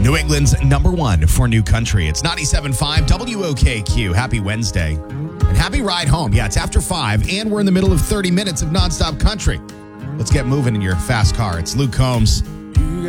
New England's number one for new country. It's 97.5 WOKQ. Happy Wednesday. And happy ride home. Yeah, it's after 5, and we're in the middle of 30 minutes of nonstop country. Let's get moving in your fast car. It's Luke Combs.